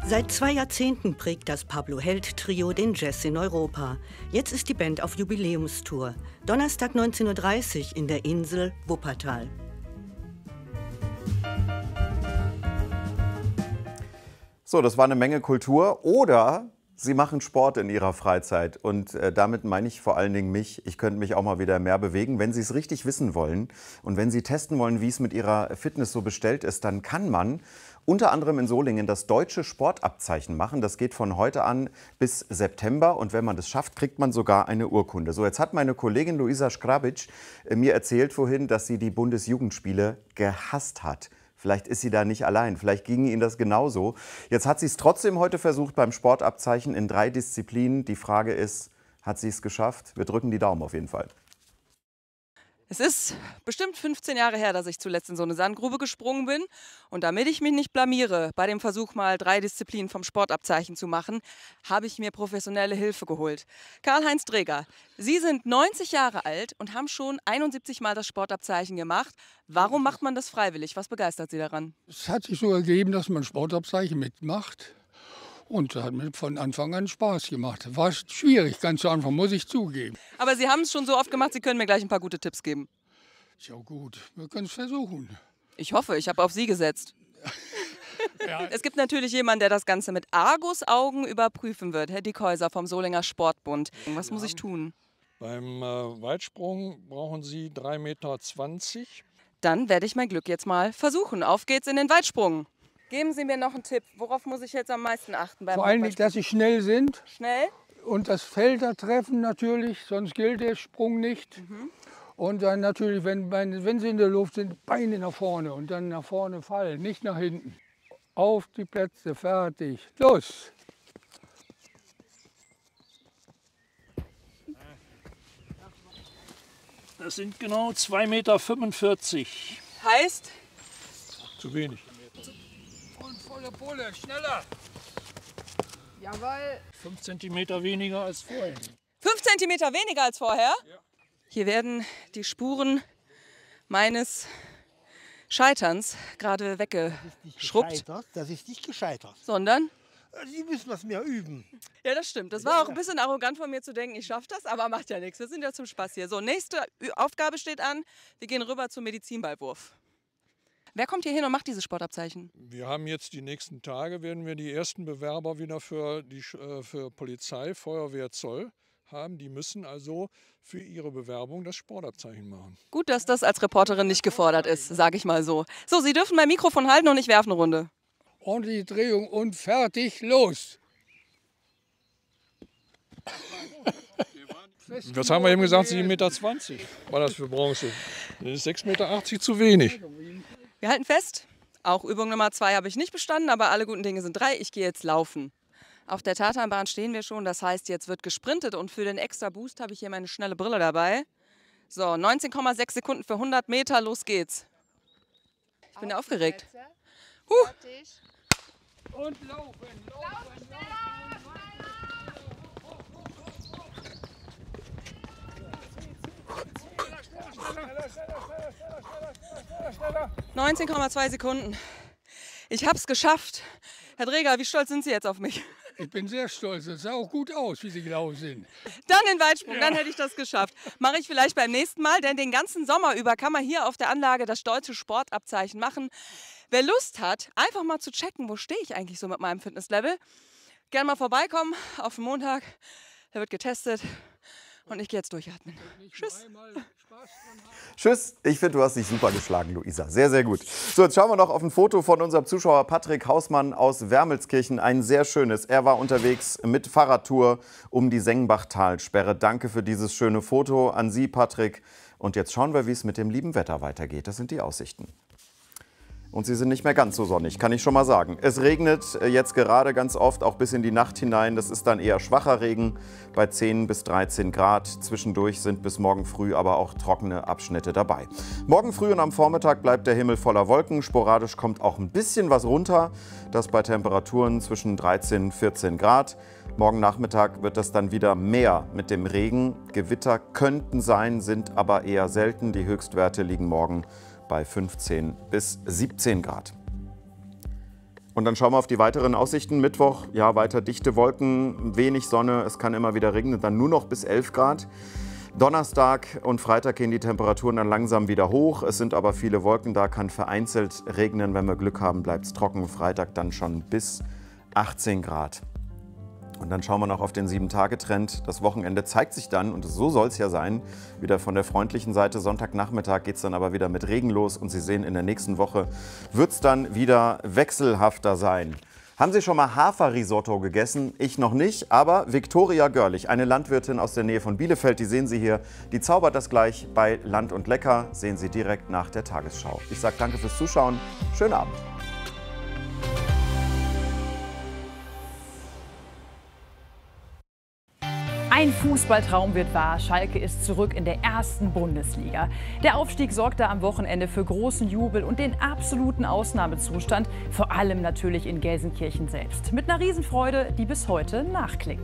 Seit 2 Jahrzehnten prägt das Pablo-Held-Trio den Jazz in Europa. Jetzt ist die Band auf Jubiläumstour. Donnerstag 19:30 Uhr in der Insel Wuppertal. So, das war eine Menge Kultur. Oder Sie machen Sport in Ihrer Freizeit. Und damit meine ich vor allen Dingen mich. Ich könnte mich auch mal wieder mehr bewegen. Wenn Sie es richtig wissen wollen und wenn Sie testen wollen, wie es mit Ihrer Fitness so bestellt ist, dann kann man unter anderem in Solingen das deutsche Sportabzeichen machen. Das geht von heute an bis September. Und wenn man das schafft, kriegt man sogar eine Urkunde. So, jetzt hat meine Kollegin Luisa Škrabić mir erzählt vorhin, dass sie die Bundesjugendspiele gehasst hat. Vielleicht ist sie da nicht allein, vielleicht ging Ihnen das genauso. Jetzt hat sie es trotzdem heute versucht beim Sportabzeichen in 3 Disziplinen. Die Frage ist, hat sie es geschafft? Wir drücken die Daumen auf jeden Fall. Es ist bestimmt 15 Jahre her, dass ich zuletzt in so eine Sandgrube gesprungen bin. Und damit ich mich nicht blamiere, bei dem Versuch mal 3 Disziplinen vom Sportabzeichen zu machen, habe ich mir professionelle Hilfe geholt. Karl-Heinz Dreger, Sie sind 90 Jahre alt und haben schon 71 Mal das Sportabzeichen gemacht. Warum macht man das freiwillig? Was begeistert Sie daran? Es hat sich so ergeben, dass man Sportabzeichen mitmacht. Und das hat mir von Anfang an Spaß gemacht. War schwierig, ganz zu Anfang, muss ich zugeben. Aber Sie haben es schon so oft gemacht, Sie können mir gleich ein paar gute Tipps geben. Ist ja gut, wir können es versuchen. Ich hoffe, ich habe auf Sie gesetzt. Ja. Es gibt natürlich jemanden, der das Ganze mit Argusaugen überprüfen wird. Herr Dickhäuser vom Solinger Sportbund. Was muss ich tun? Beim Weitsprung brauchen Sie 3,20 Meter. Dann werde ich mein Glück jetzt mal versuchen. Auf geht's in den Weitsprung. Geben Sie mir noch einen Tipp. Worauf muss ich jetzt am meisten achten beim Vor allem, dass sie schnell sind. Schnell? Und das Felder treffen natürlich, sonst gilt der Sprung nicht. Und dann natürlich, wenn sie in der Luft sind, Beine nach vorne und dann nach vorne fallen, nicht nach hinten. Auf die Plätze, fertig, los! Das sind genau 2,45 Meter. Heißt? Zu wenig. Und volle Pulle, schneller! Jawohl. 5 Zentimeter weniger als vorher. 5 Zentimeter weniger als vorher? Ja. Hier werden die Spuren meines Scheiterns gerade weggeschrubbt. Das ist nicht gescheitert. Sondern? Sie müssen das mehr üben. Ja, das stimmt. Das war auch ein bisschen arrogant von mir zu denken, ich schaffe das, aber macht ja nichts. Wir sind ja zum Spaß hier. So, nächste Aufgabe steht an. Wir gehen rüber zum Medizinballwurf. Wer kommt hier hin und macht dieses Sportabzeichen? Wir haben jetzt die nächsten Tage, werden wir die ersten Bewerber wieder für Polizei, Feuerwehr, Zoll haben. Die müssen also für ihre Bewerbung das Sportabzeichen machen. Gut, dass das als Reporterin nicht gefordert ist, sage ich mal so. So, Sie dürfen mein Mikrofon halten und ich werfe eine Runde. Ordentliche Drehung und fertig, los! Was haben wir eben gesagt, 7,20 Meter war das für Bronze. Das ist 6,80 Meter zu wenig. Wir halten fest, auch Übung Nummer 2 habe ich nicht bestanden, aber alle guten Dinge sind 3. Ich gehe jetzt laufen. Auf der Tatanbahn stehen wir schon, das heißt, jetzt wird gesprintet und für den extra Boost habe ich hier meine schnelle Brille dabei. So, 19,6 Sekunden für 100 Meter, los geht's. Ich bin aufgeregt. Und laufen, laufen, 19,2 Sekunden. Ich habe es geschafft. Herr Dreger, wie stolz sind Sie jetzt auf mich? Ich bin sehr stolz. Es sah auch gut aus, wie Sie gelaufen sind. Dann den Weitsprung, dann hätte ich das geschafft. Mache ich vielleicht beim nächsten Mal, denn den ganzen Sommer über kann man hier auf der Anlage das deutsche Sportabzeichen machen. Wer Lust hat, einfach mal zu checken, wo stehe ich eigentlich so mit meinem Fitnesslevel, gerne mal vorbeikommen auf den Montag. Da wird getestet und ich gehe jetzt durchatmen. Tschüss. Tschüss. Ich finde, du hast dich super geschlagen, Luisa. Sehr, sehr gut. So, jetzt schauen wir noch auf ein Foto von unserem Zuschauer Patrick Hausmann aus Wermelskirchen. Ein sehr schönes. Er war unterwegs mit Fahrradtour um die Sengbachtalsperre. Danke für dieses schöne Foto an Sie, Patrick. Und jetzt schauen wir, wie es mit dem lieben Wetter weitergeht. Das sind die Aussichten. Und sie sind nicht mehr ganz so sonnig, kann ich schon mal sagen. Es regnet jetzt gerade ganz oft, auch bis in die Nacht hinein. Das ist dann eher schwacher Regen bei 10 bis 13 Grad. Zwischendurch sind bis morgen früh aber auch trockene Abschnitte dabei. Morgen früh und am Vormittag bleibt der Himmel voller Wolken. Sporadisch kommt auch ein bisschen was runter. Das bei Temperaturen zwischen 13 und 14 Grad. Morgen Nachmittag wird das dann wieder mehr mit dem Regen. Gewitter könnten sein, sind aber eher selten. Die Höchstwerte liegen morgen bei 15 bis 17 Grad. Und dann schauen wir auf die weiteren Aussichten. Mittwoch, ja, weiter dichte Wolken, wenig Sonne, es kann immer wieder regnen, dann nur noch bis 11 Grad. Donnerstag und Freitag gehen die Temperaturen dann langsam wieder hoch. Es sind aber viele Wolken da, kann vereinzelt regnen. Wenn wir Glück haben, bleibt es trocken. Freitag dann schon bis 18 Grad. Und dann schauen wir noch auf den 7-Tage-Trend. Das Wochenende zeigt sich dann, und so soll es ja sein, wieder von der freundlichen Seite. Sonntagnachmittag geht es dann aber wieder mit Regen los. Und Sie sehen, in der nächsten Woche wird es dann wieder wechselhafter sein. Haben Sie schon mal Haferrisotto gegessen? Ich noch nicht, aber Viktoria Görlich, eine Landwirtin aus der Nähe von Bielefeld, die sehen Sie hier, die zaubert das gleich bei Land und Lecker. Sehen Sie direkt nach der Tagesschau. Ich sage danke fürs Zuschauen. Schönen Abend. Ein Fußballtraum wird wahr. Schalke ist zurück in der ersten Bundesliga. Der Aufstieg sorgte am Wochenende für großen Jubel und den absoluten Ausnahmezustand, vor allem natürlich in Gelsenkirchen selbst. Mit einer Riesenfreude, die bis heute nachklingt.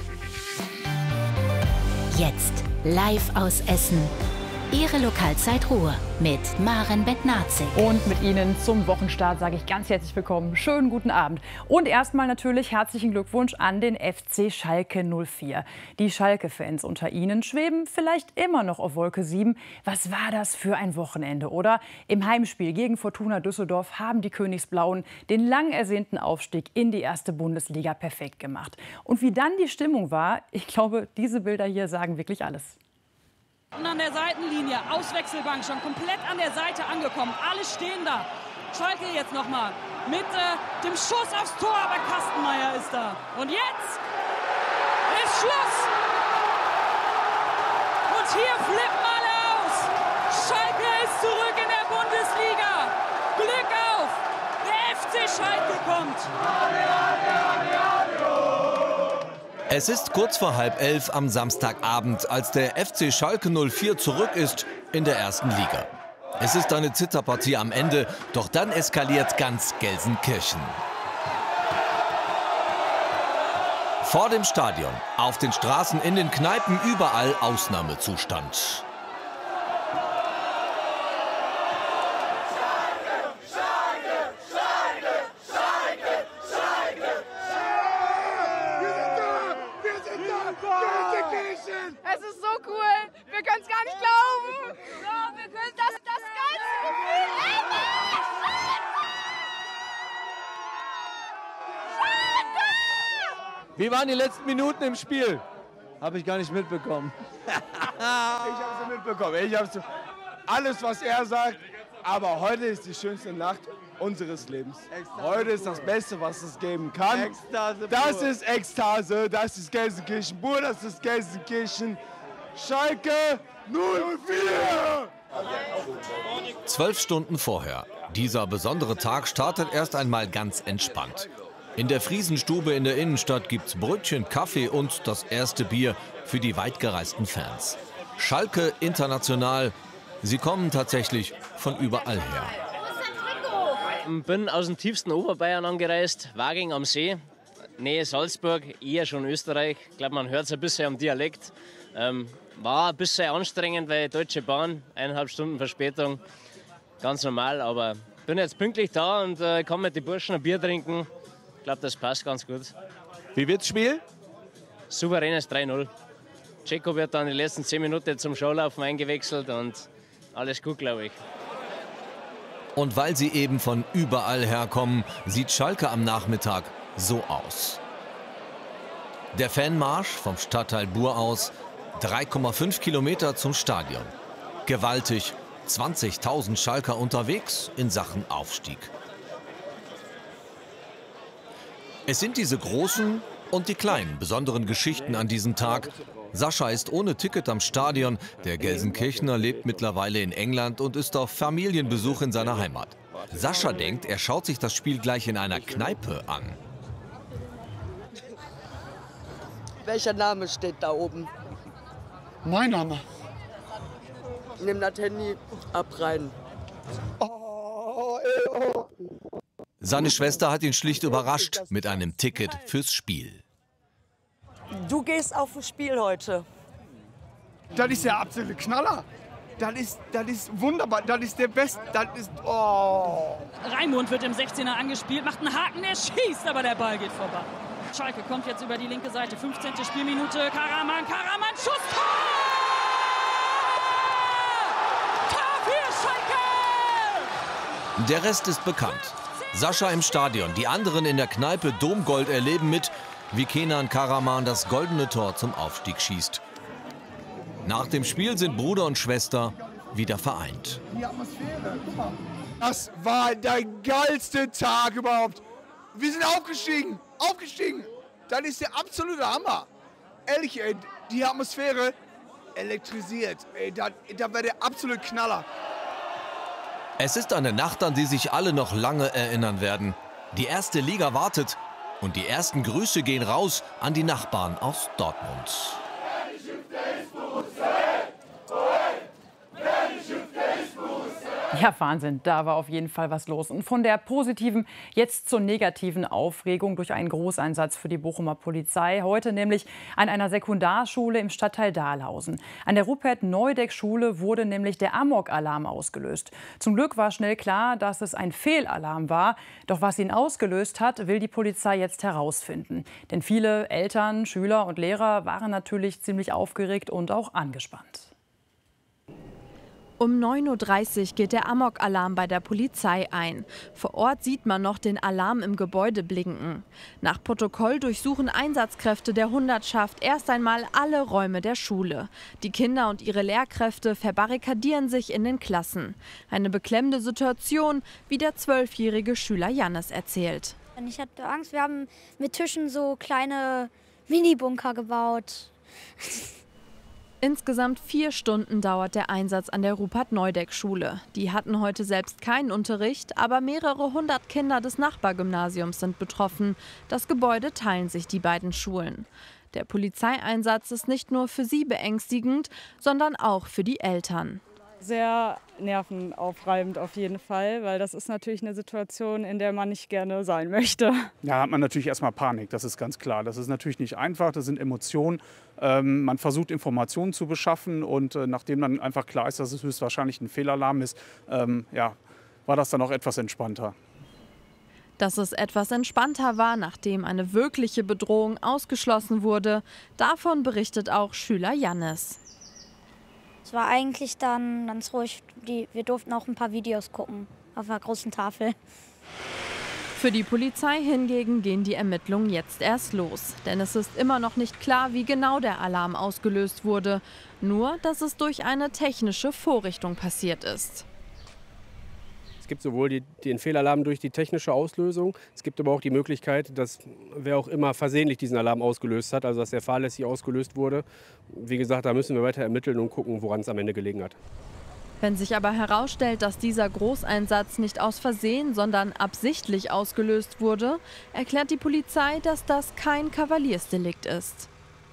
Jetzt live aus Essen. Ihre Lokalzeit Ruhr mit Maren Bettnazig. Und mit Ihnen zum Wochenstart sage ich ganz herzlich willkommen. Schönen guten Abend. Und erstmal natürlich herzlichen Glückwunsch an den FC Schalke 04. Die Schalke-Fans unter Ihnen schweben vielleicht immer noch auf Wolke 7. Was war das für ein Wochenende, oder? Im Heimspiel gegen Fortuna Düsseldorf haben die Königsblauen den lang ersehnten Aufstieg in die erste Bundesliga perfekt gemacht. Und wie dann die Stimmung war, ich glaube, diese Bilder hier sagen wirklich alles. Und an der Seitenlinie, Auswechselbank schon komplett an der Seite angekommen. Alle stehen da. Schalke jetzt nochmal mit dem Schuss aufs Tor, aber Kastenmeier ist da. Und jetzt ist Schluss. Und hier flippen alle aus. Schalke ist zurück in der Bundesliga. Glück auf, der FC Schalke kommt. Es ist kurz vor 10:30 am Samstagabend, als der FC Schalke 04 zurück ist in der ersten Liga. Es ist eine Zitterpartie am Ende, doch dann eskaliert ganz Gelsenkirchen. Vor dem Stadion, auf den Straßen, in den Kneipen, überall Ausnahmezustand. Es ist so cool. Wir können es gar nicht glauben. Ja, wir können das ganze Gefühl Wie waren die letzten Minuten im Spiel? Habe ich gar nicht mitbekommen. Ich habe es mitbekommen. Ich habe alles, was er sagt. Aber heute ist die schönste Nacht unseres Lebens. Heute ist das Beste, was es geben kann. Ekstase das pur. ist Ekstase, das ist Gelsenkirchen pur, das ist Gelsenkirchen Schalke 04! 12 Stunden vorher. Dieser besondere Tag startet erst einmal ganz entspannt. In der Friesenstube in der Innenstadt gibt's Brötchen, Kaffee und das erste Bier für die weitgereisten Fans. Schalke international. Sie kommen tatsächlich von überall her. Ich bin aus dem tiefsten Oberbayern angereist, Waging am See, Nähe Salzburg, eher schon Österreich. Ich glaube, man hört es ein bisschen am Dialekt. War ein bisschen anstrengend, weil Deutsche Bahn, 1,5 Stunden Verspätung, ganz normal. Aber bin jetzt pünktlich da und kann mit den Burschen ein Bier trinken. Ich glaube, das passt ganz gut. Wie wird's Spiel? Souveränes 3-0. Dzeko wird dann die letzten 10 Minuten zum Schaulaufen eingewechselt und alles gut, glaube ich. Und weil sie eben von überall herkommen, sieht Schalke am Nachmittag so aus. Der Fanmarsch vom Stadtteil Buhr aus, 3,5 Kilometer zum Stadion. Gewaltig, 20.000 Schalker unterwegs in Sachen Aufstieg. Es sind diese großen und die kleinen besonderen Geschichten an diesem Tag. Sascha ist ohne Ticket am Stadion. Der Gelsenkirchener lebt mittlerweile in England und ist auf Familienbesuch in seiner Heimat. Sascha denkt, er schaut sich das Spiel gleich in einer Kneipe an. Welcher Name steht da oben? Mein Name. Nimm das Handy, ab rein. Seine Schwester hat ihn schlicht überrascht mit einem Ticket fürs Spiel. Du gehst auf ein Spiel heute. Das ist der absolute Knaller. Das ist wunderbar, das ist der Beste, das ist, oh. Raimund wird im 16er angespielt, macht einen Haken, der schießt, aber der Ball geht vorbei. Schalke kommt jetzt über die linke Seite, 15. Spielminute, Karaman, Schuss, Tor! Tor für Schalke! Der Rest ist bekannt. Sascha im Stadion, die anderen in der Kneipe Domgold erleben mit, wie Kenan Karaman das goldene Tor zum Aufstieg schießt. Nach dem Spiel sind Bruder und Schwester wieder vereint. Die Atmosphäre, guck mal. Das war der geilste Tag überhaupt. Wir sind aufgestiegen. Das ist der absolute Hammer. Ehrlich, ey, die Atmosphäre elektrisiert. Ey, das war der absolute Knaller. Es ist eine Nacht, an die sich alle noch lange erinnern werden. Die erste Liga wartet und die ersten Grüße gehen raus an die Nachbarn aus Dortmund. Ja, Wahnsinn, da war auf jeden Fall was los. Und von der positiven jetzt zur negativen Aufregung durch einen Großeinsatz für die Bochumer Polizei. Heute nämlich an einer Sekundarschule im Stadtteil Dahlhausen. An der Rupert-Neudeck-Schule wurde nämlich der Amok-Alarm ausgelöst. Zum Glück war schnell klar, dass es ein Fehlalarm war. Doch was ihn ausgelöst hat, will die Polizei jetzt herausfinden. Denn viele Eltern, Schüler und Lehrer waren natürlich ziemlich aufgeregt und auch angespannt. Um 9:30 Uhr geht der Amok-Alarm bei der Polizei ein. Vor Ort sieht man noch den Alarm im Gebäude blinken. Nach Protokoll durchsuchen Einsatzkräfte der Hundertschaft erst einmal alle Räume der Schule. Die Kinder und ihre Lehrkräfte verbarrikadieren sich in den Klassen. Eine beklemmende Situation, wie der 12-jährige Schüler Jannis erzählt. Ich hatte Angst, wir haben mit Tischen so kleine Mini-Bunker gebaut. Insgesamt 4 Stunden dauert der Einsatz an der Rupert-Neudeck-Schule. Die hatten heute selbst keinen Unterricht, aber mehrere 100 Kinder des Nachbargymnasiums sind betroffen. Das Gebäude teilen sich die beiden Schulen. Der Polizeieinsatz ist nicht nur für sie beängstigend, sondern auch für die Eltern. Sehr nervenaufreibend auf jeden Fall, weil das ist natürlich eine Situation, in der man nicht gerne sein möchte. Ja, hat man natürlich erstmal Panik, das ist ganz klar. Das ist natürlich nicht einfach, das sind Emotionen. Man versucht Informationen zu beschaffen und nachdem dann einfach klar ist, dass es höchstwahrscheinlich ein Fehlalarm ist, war das dann auch etwas entspannter. Dass es etwas entspannter war, nachdem eine wirkliche Bedrohung ausgeschlossen wurde, davon berichtet auch Schüler Jannis. Es war eigentlich dann ganz ruhig. Wir durften auch ein paar Videos gucken auf einer großen Tafel. Für die Polizei hingegen gehen die Ermittlungen jetzt erst los. Denn es ist immer noch nicht klar, wie genau der Alarm ausgelöst wurde. Nur, dass es durch eine technische Vorrichtung passiert ist. Es gibt sowohl den Fehlalarm durch die technische Auslösung, es gibt aber auch die Möglichkeit, dass wer auch immer versehentlich diesen Alarm ausgelöst hat, also dass er fahrlässig ausgelöst wurde. Wie gesagt, da müssen wir weiter ermitteln und gucken, woran es am Ende gelegen hat. Wenn sich aber herausstellt, dass dieser Großeinsatz nicht aus Versehen, sondern absichtlich ausgelöst wurde, erklärt die Polizei, dass das kein Kavaliersdelikt ist.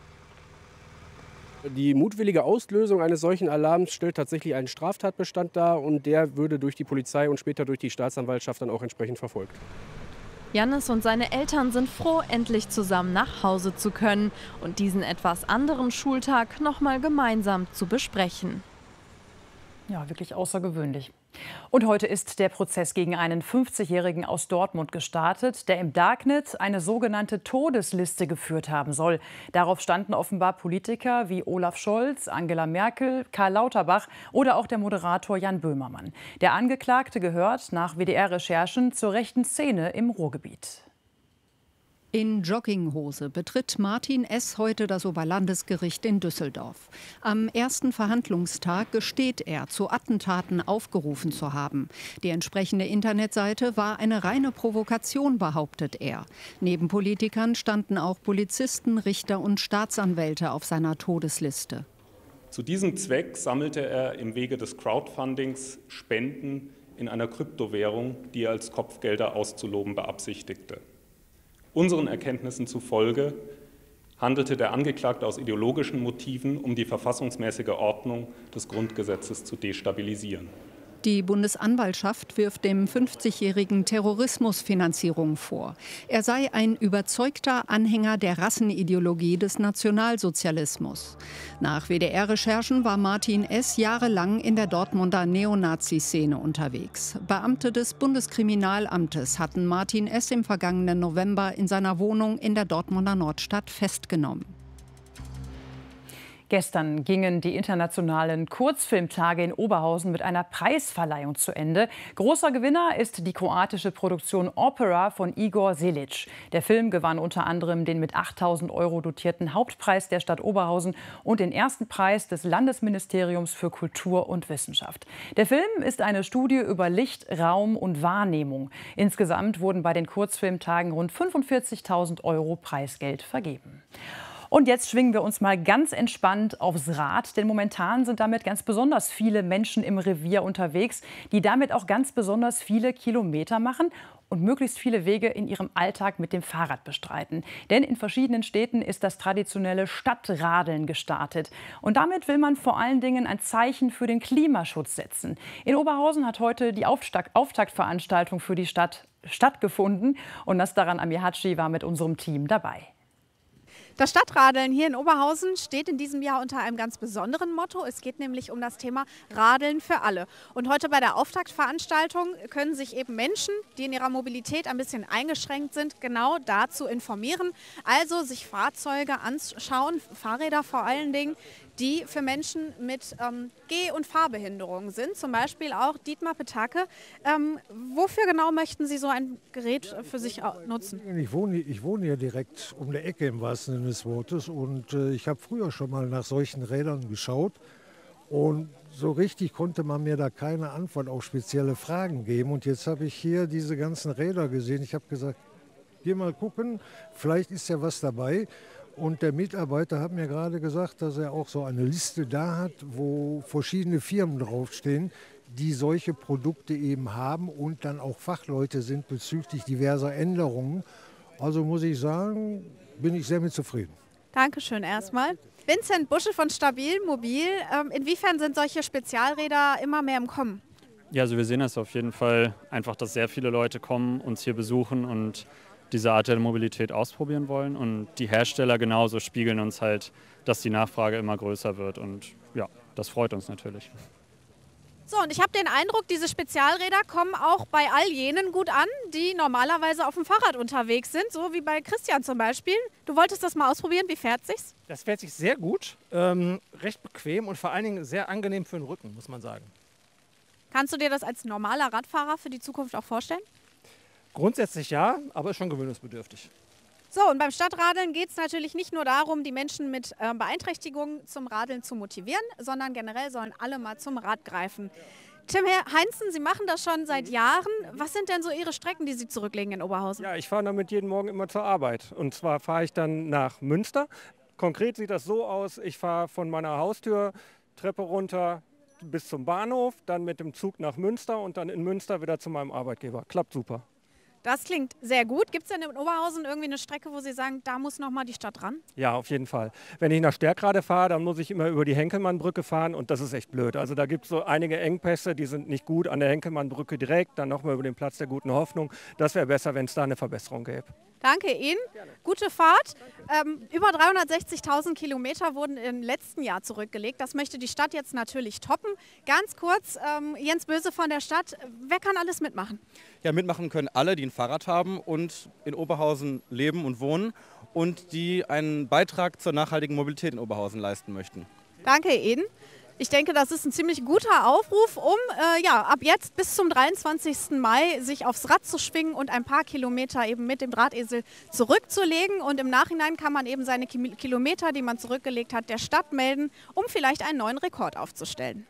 Die mutwillige Auslösung eines solchen Alarms stellt tatsächlich einen Straftatbestand dar und der würde durch die Polizei und später durch die Staatsanwaltschaft dann auch entsprechend verfolgt. Jannis und seine Eltern sind froh, endlich zusammen nach Hause zu können und diesen etwas anderen Schultag noch mal gemeinsam zu besprechen. Ja, wirklich außergewöhnlich. Und heute ist der Prozess gegen einen 50-Jährigen aus Dortmund gestartet, der im Darknet eine sogenannte Todesliste geführt haben soll. Darauf standen offenbar Politiker wie Olaf Scholz, Angela Merkel, Karl Lauterbach oder auch der Moderator Jan Böhmermann. Der Angeklagte gehört nach WDR-Recherchen zur rechten Szene im Ruhrgebiet. In Jogginghose betritt Martin S. heute das Oberlandesgericht in Düsseldorf. Am ersten Verhandlungstag gesteht er, zu Attentaten aufgerufen zu haben. Die entsprechende Internetseite war eine reine Provokation, behauptet er. Neben Politikern standen auch Polizisten, Richter und Staatsanwälte auf seiner Todesliste. Zu diesem Zweck sammelte er im Wege des Crowdfundings Spenden in einer Kryptowährung, die er als Kopfgelder auszuloben beabsichtigte. Unseren Erkenntnissen zufolge handelte der Angeklagte aus ideologischen Motiven, um die verfassungsmäßige Ordnung des Grundgesetzes zu destabilisieren. Die Bundesanwaltschaft wirft dem 50-jährigen Terrorismusfinanzierung vor. Er sei ein überzeugter Anhänger der Rassenideologie des Nationalsozialismus. Nach WDR-Recherchen war Martin S. jahrelang in der Dortmunder Neonazi-Szene unterwegs. Beamte des Bundeskriminalamtes hatten Martin S. im vergangenen November in seiner Wohnung in der Dortmunder Nordstadt festgenommen. Gestern gingen die internationalen Kurzfilmtage in Oberhausen mit einer Preisverleihung zu Ende. Großer Gewinner ist die kroatische Produktion Opera von Igor Selic. Der Film gewann unter anderem den mit 8.000 € dotierten Hauptpreis der Stadt Oberhausen und den ersten Preis des Landesministeriums für Kultur und Wissenschaft. Der Film ist eine Studie über Licht, Raum und Wahrnehmung. Insgesamt wurden bei den Kurzfilmtagen rund 45.000 € Preisgeld vergeben. Und jetzt schwingen wir uns mal ganz entspannt aufs Rad, denn momentan sind damit ganz besonders viele Menschen im Revier unterwegs, die damit auch ganz besonders viele Kilometer machen und möglichst viele Wege in ihrem Alltag mit dem Fahrrad bestreiten. Denn in verschiedenen Städten ist das traditionelle Stadtradeln gestartet. Und damit will man vor allen Dingen ein Zeichen für den Klimaschutz setzen. In Oberhausen hat heute die Auftaktveranstaltung für die Stadt stattgefunden und Nastaran Amihaci war mit unserem Team dabei. Das Stadtradeln hier in Oberhausen steht in diesem Jahr unter einem ganz besonderen Motto. Es geht nämlich um das Thema Radeln für alle. Und heute bei der Auftaktveranstaltung können sich eben Menschen, die in ihrer Mobilität ein bisschen eingeschränkt sind, genau dazu informieren. Also sich Fahrzeuge anschauen, Fahrräder vor allen Dingen, die für Menschen mit Geh- und Fahrbehinderungen sind. Zum Beispiel auch Dietmar Petake. Wofür genau möchten Sie so ein Gerät für sich nutzen? Ich wohne hier direkt um der Ecke im wahrsten Sinne des Wortes und ich habe früher schon mal nach solchen Rädern geschaut und so richtig konnte man mir da keine Antwort auf spezielle Fragen geben. Und jetzt habe ich hier diese ganzen Räder gesehen. Ich habe gesagt, geh mal gucken, vielleicht ist ja was dabei. Und der Mitarbeiter hat mir gerade gesagt, dass er auch so eine Liste da hat, wo verschiedene Firmen draufstehen, die solche Produkte eben haben und dann auch Fachleute sind bezüglich diverser Änderungen. Also muss ich sagen, bin ich sehr mit zufrieden. Dankeschön erstmal. Vincent Busche von Stabil Mobil. Inwiefern sind solche Spezialräder immer mehr im Kommen? Ja, also wir sehen das auf jeden Fall einfach, dass sehr viele Leute kommen, uns hier besuchen und diese Art der Mobilität ausprobieren wollen. Und die Hersteller genauso spiegeln uns halt, dass die Nachfrage immer größer wird. Und ja, das freut uns natürlich. So, und ich habe den Eindruck, diese Spezialräder kommen auch bei all jenen gut an, die normalerweise auf dem Fahrrad unterwegs sind, so wie bei Christian zum Beispiel. Du wolltest das mal ausprobieren, wie fährt sich's? Das fährt sich sehr gut, recht bequem und vor allen Dingen sehr angenehm für den Rücken, muss man sagen. Kannst du dir das als normaler Radfahrer für die Zukunft auch vorstellen? Grundsätzlich ja, aber ist schon gewöhnungsbedürftig. So, und beim Stadtradeln geht es natürlich nicht nur darum, die Menschen mit Beeinträchtigungen zum Radeln zu motivieren, sondern generell sollen alle mal zum Rad greifen. Tim Heinzen, Sie machen das schon seit Jahren. Was sind denn so Ihre Strecken, die Sie zurücklegen in Oberhausen? Ja, ich fahre damit jeden Morgen immer zur Arbeit. Und zwar fahre ich dann nach Münster. Konkret sieht das so aus, ich fahre von meiner Haustür Treppe runter bis zum Bahnhof, dann mit dem Zug nach Münster und dann in Münster wieder zu meinem Arbeitgeber. Klappt super. Das klingt sehr gut. Gibt es denn in Oberhausen irgendwie eine Strecke, wo Sie sagen, da muss noch mal die Stadt ran? Ja, auf jeden Fall. Wenn ich nach Stärkrade fahre, dann muss ich immer über die Henkelmannbrücke fahren und das ist echt blöd. Also da gibt es so einige Engpässe, die sind nicht gut an der Henkelmannbrücke direkt, dann nochmal über den Platz der Guten Hoffnung. Das wäre besser, wenn es da eine Verbesserung gäbe. Danke Ihnen. Gute Fahrt. Über 360.000 Kilometer wurden im letzten Jahr zurückgelegt. Das möchte die Stadt jetzt natürlich toppen. Ganz kurz, Jens Böse von der Stadt, wer kann alles mitmachen? Ja, mitmachen können alle, die ein Fahrrad haben und in Oberhausen leben und wohnen und die einen Beitrag zur nachhaltigen Mobilität in Oberhausen leisten möchten. Danke Ihnen. Ich denke, das ist ein ziemlich guter Aufruf, um ab jetzt bis zum 23. Mai sich aufs Rad zu schwingen und ein paar Kilometer eben mit dem Drahtesel zurückzulegen. Und im Nachhinein kann man eben seine Kilometer, die man zurückgelegt hat, der Stadt melden, um vielleicht einen neuen Rekord aufzustellen.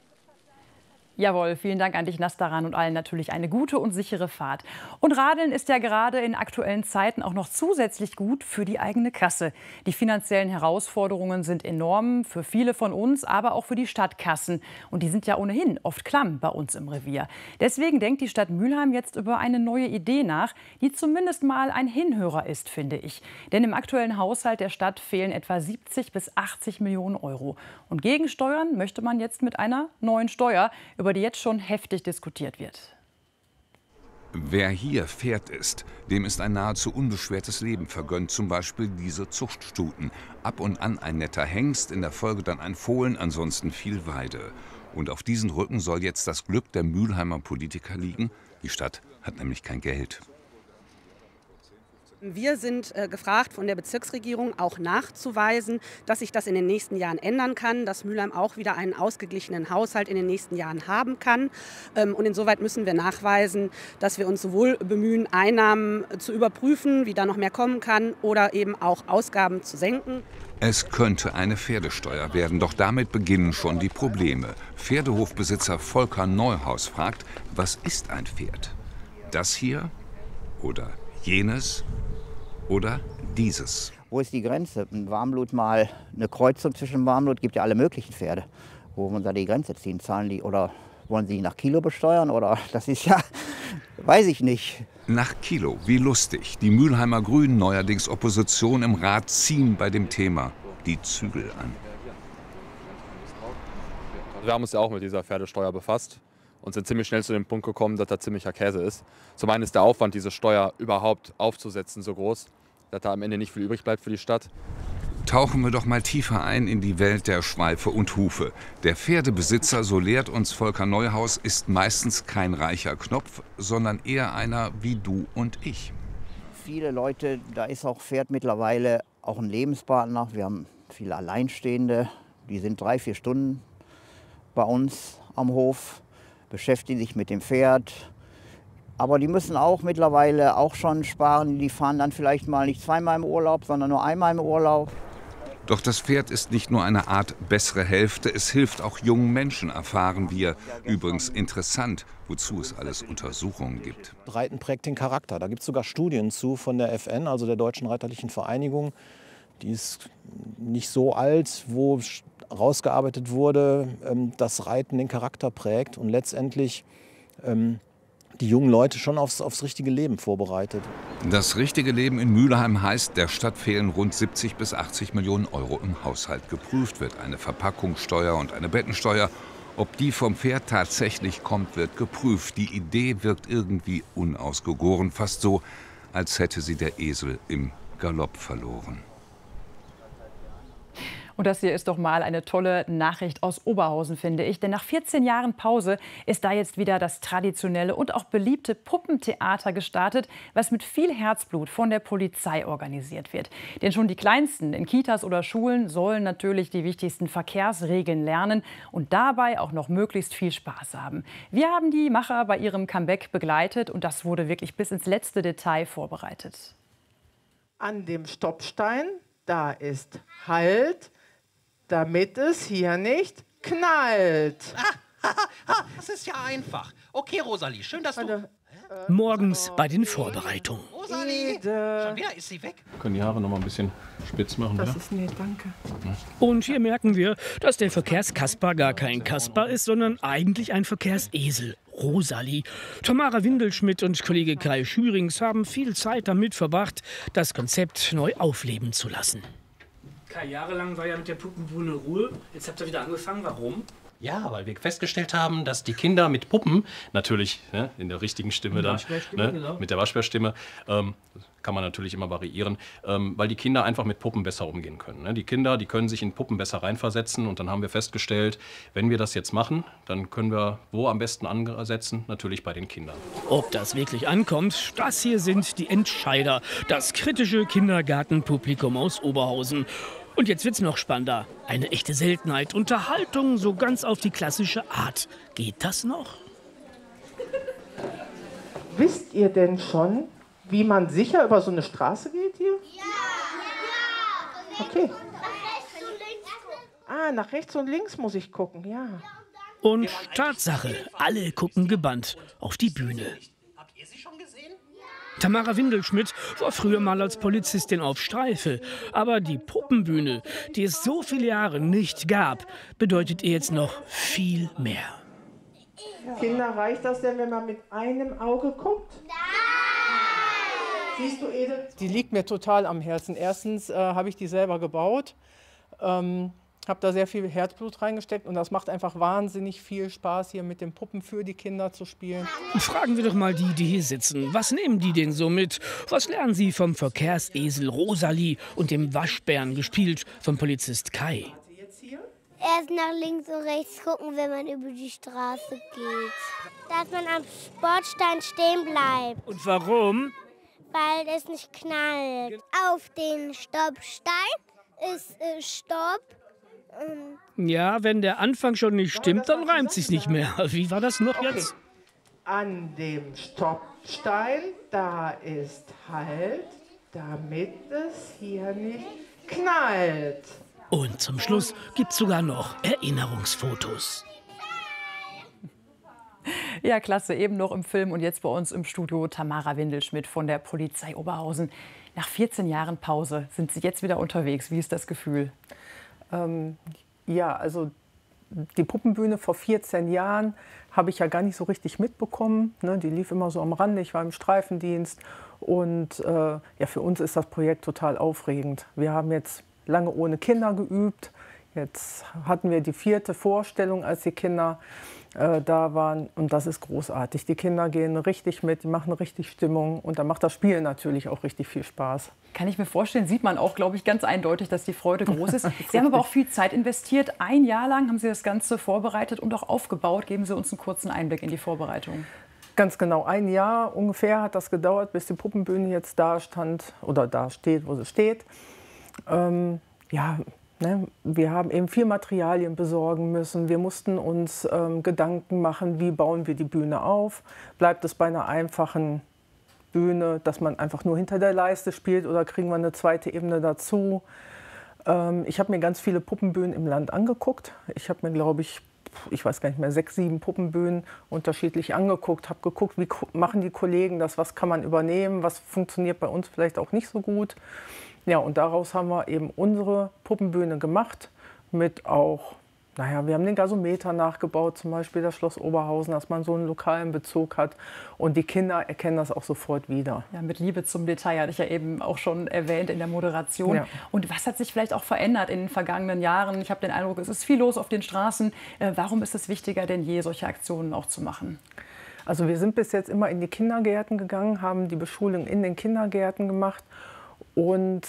Jawohl, vielen Dank an dich, Nastaran, und allen natürlich eine gute und sichere Fahrt. Und Radeln ist ja gerade in aktuellen Zeiten auch noch zusätzlich gut für die eigene Kasse. Die finanziellen Herausforderungen sind enorm für viele von uns, aber auch für die Stadtkassen. Und die sind ja ohnehin oft klamm bei uns im Revier. Deswegen denkt die Stadt Mülheim jetzt über eine neue Idee nach, die zumindest mal ein Hinhörer ist, finde ich. Denn im aktuellen Haushalt der Stadt fehlen etwa 70 bis 80 Millionen Euro. Und gegensteuern möchte man jetzt mit einer neuen Steuer, über über die jetzt schon heftig diskutiert wird. Wer hier Pferd ist, dem ist ein nahezu unbeschwertes Leben vergönnt, zum Beispiel diese Zuchtstuten. Ab und an ein netter Hengst, in der Folge dann ein Fohlen, ansonsten viel Weide. Und auf diesen Rücken soll jetzt das Glück der Mülheimer Politiker liegen. Die Stadt hat nämlich kein Geld. Wir sind gefragt von der Bezirksregierung auch nachzuweisen, dass sich das in den nächsten Jahren ändern kann, dass Mülheim auch wieder einen ausgeglichenen Haushalt in den nächsten Jahren haben kann. Und insoweit müssen wir nachweisen, dass wir uns sowohl bemühen, Einnahmen zu überprüfen, wie da noch mehr kommen kann, oder eben auch Ausgaben zu senken. Es könnte eine Pferdesteuer werden, doch damit beginnen schon die Probleme. Pferdehofbesitzer Volker Neuhaus fragt, was ist ein Pferd? Das hier oder jenes? Oder dieses. Wo ist die Grenze? Ein Warmblut mal eine Kreuzung zwischen Warmblut, gibt ja alle möglichen Pferde. Wo wollen da die Grenze ziehen? Zahlen die oder wollen sie nach Kilo besteuern? Oder das ist ja, weiß ich nicht. Nach Kilo, wie lustig. Die Mülheimer Grünen, neuerdings Opposition im Rat, ziehen bei dem Thema die Zügel an. Wir haben uns ja auch mit dieser Pferdesteuer befasst und sind ziemlich schnell zu dem Punkt gekommen, dass das ziemlicher Käse ist. Zum einen ist der Aufwand, diese Steuer überhaupt aufzusetzen, so groß, dass da am Ende nicht viel übrig bleibt für die Stadt. Tauchen wir doch mal tiefer ein in die Welt der Schweife und Hufe. Der Pferdebesitzer, so lehrt uns Volker Neuhaus, ist meistens kein reicher Knopf, sondern eher einer wie du und ich. Viele Leute, da ist auch Pferd mittlerweile auch ein Lebenspartner. Wir haben viele Alleinstehende, die sind 3-4 Stunden bei uns am Hof, beschäftigen sich mit dem Pferd. Aber die müssen auch mittlerweile auch schon sparen. Die fahren dann vielleicht mal nicht zweimal im Urlaub, sondern nur einmal im Urlaub. Doch das Pferd ist nicht nur eine Art bessere Hälfte, es hilft auch jungen Menschen, erfahren wir. Übrigens interessant, wozu es alles Untersuchungen gibt. Reiten prägt den Charakter. Da gibt es sogar Studien zu von der FN, also der Deutschen Reiterlichen Vereinigung. Die ist nicht so alt, wo rausgearbeitet wurde, dass Reiten den Charakter prägt und letztendlich die jungen Leute schon aufs richtige Leben vorbereitet. Das richtige Leben in Mülheim heißt, der Stadt fehlen rund 70 bis 80 Millionen Euro im Haushalt. Geprüft wird eine Verpackungssteuer und eine Bettensteuer. Ob die vom Pferd tatsächlich kommt, wird geprüft. Die Idee wirkt irgendwie unausgegoren, fast so, als hätte sie der Esel im Galopp verloren. Und das hier ist doch mal eine tolle Nachricht aus Oberhausen, finde ich. Denn nach 14 Jahren Pause ist da jetzt wieder das traditionelle und auch beliebte Puppentheater gestartet, was mit viel Herzblut von der Polizei organisiert wird. Denn schon die Kleinsten in Kitas oder Schulen sollen natürlich die wichtigsten Verkehrsregeln lernen und dabei auch noch möglichst viel Spaß haben. Wir haben die Macher bei ihrem Comeback begleitet und das wurde wirklich bis ins letzte Detail vorbereitet. An dem Stoppstein, da ist Halt, damit es hier nicht knallt. Das ist ja einfach. Okay, Rosalie, schön, dass du... Morgens bei den Vorbereitungen. Rosalie, schon wieder ist sie weg. Können die Haare noch mal ein bisschen spitz machen, Das oder? ist nett, danke. Und hier merken wir, dass der Verkehrskasper gar kein Kasper ist, sondern eigentlich ein Verkehrsesel. Rosalie. Tamara Windelschmidt und Kollege Kai Schürings haben viel Zeit damit verbracht, das Konzept neu aufleben zu lassen. Kai, jahrelang war ja mit der Puppenbude Ruhe. Jetzt habt ihr wieder angefangen. Warum? Ja, weil wir festgestellt haben, dass die Kinder mit Puppen, natürlich in der richtigen Stimme dann, genau. mit der Waschbärstimme, kann man natürlich immer variieren, weil die Kinder einfach mit Puppen besser umgehen können. Ne? Die Kinder, die können sich in Puppen besser reinversetzen und dann haben wir festgestellt, wenn wir das jetzt machen, dann können wir wo am besten ansetzen? Natürlich bei den Kindern. Ob das wirklich ankommt, das hier sind die Entscheider, das kritische Kindergartenpublikum aus Oberhausen. Und jetzt wird's noch spannender. Eine echte Seltenheit. Unterhaltung so ganz auf die klassische Art. Geht das noch? Wisst ihr denn schon, wie man sicher über so eine Straße geht hier? Ja! Okay. Nach rechts und links muss ich gucken, ja. Und Tatsache, alle gucken gebannt auf die Bühne. Tamara Windelschmidt war früher mal als Polizistin auf Streife. Aber die Puppenbühne, die es so viele Jahre nicht gab, bedeutet ihr jetzt noch viel mehr. Kinder, reicht das denn, wenn man mit einem Auge guckt? Nein! Siehst du, Edith? Die liegt mir total am Herzen. Erstens habe ich die selber gebaut. Habe da sehr viel Herzblut reingesteckt und das macht einfach wahnsinnig viel Spaß, hier mit den Puppen für die Kinder zu spielen. Fragen wir doch mal die hier sitzen. Was nehmen die denn so mit? Was lernen sie vom Verkehrsesel Rosalie und dem Waschbären, gespielt vom Polizist Kai? Erst nach links und rechts gucken, wenn man über die Straße geht. Dass man am Sportstein stehen bleibt. Und warum? Weil es nicht knallt. Auf den Stoppstein ist Stopp. Ja, wenn der Anfang schon nicht stimmt, dann reimt sich's nicht mehr. Wie war das noch jetzt? An dem Stoppstein, da ist Halt, damit es hier nicht knallt. Und zum Schluss gibt's sogar noch Erinnerungsfotos. Ja, klasse. Eben noch im Film und jetzt bei uns im Studio Tamara Windelschmidt von der Polizei Oberhausen. Nach 14 Jahren Pause sind Sie jetzt wieder unterwegs. Wie ist das Gefühl? Ja, also die Puppenbühne vor 14 Jahren habe ich ja gar nicht so richtig mitbekommen. Ne? Die lief immer so am Rande. Ich war im Streifendienst. Und ja, für uns ist das Projekt total aufregend. Wir haben jetzt lange ohne Kinder geübt. Jetzt hatten wir die 4. Vorstellung, als die Kinder da waren. Und das ist großartig. Die Kinder gehen richtig mit, die machen richtig Stimmung. Und dann macht das Spiel natürlich auch richtig viel Spaß. Kann ich mir vorstellen, sieht man auch, glaube ich, ganz eindeutig, dass die Freude groß ist. Sie haben aber auch viel Zeit investiert. 1 Jahr lang haben Sie das Ganze vorbereitet und auch aufgebaut. Geben Sie uns einen kurzen Einblick in die Vorbereitung. Ganz genau, 1 Jahr ungefähr hat das gedauert, bis die Puppenbühne jetzt da stand oder da steht, wo sie steht. Ja, ne, wir haben eben viel Materialien besorgen müssen. Wir mussten uns Gedanken machen, wie bauen wir die Bühne auf. Bleibt es bei einer einfachen Bühne, dass man einfach nur hinter der Leiste spielt oder kriegen wir eine zweite Ebene dazu? Ich habe mir ganz viele Puppenbühnen im Land angeguckt. Ich habe mir, glaube ich weiß gar nicht mehr, 6, 7 Puppenbühnen unterschiedlich angeguckt, habe geguckt, wie machen die Kollegen das, was kann man übernehmen, was funktioniert bei uns vielleicht auch nicht so gut. Ja, und daraus haben wir eben unsere Puppenbühne gemacht mit auch, naja, wir haben den Gasometer nachgebaut, zum Beispiel das Schloss Oberhausen, dass man so einen lokalen Bezug hat. Und die Kinder erkennen das auch sofort wieder. Ja, mit Liebe zum Detail hatte ich ja eben auch schon erwähnt in der Moderation. Ja. Und was hat sich vielleicht auch verändert in den vergangenen Jahren? Ich habe den Eindruck, es ist viel los auf den Straßen. Warum ist es wichtiger denn je, solche Aktionen auch zu machen? Also wir sind bis jetzt immer in die Kindergärten gegangen, haben die Beschulung in den Kindergärten gemacht. Und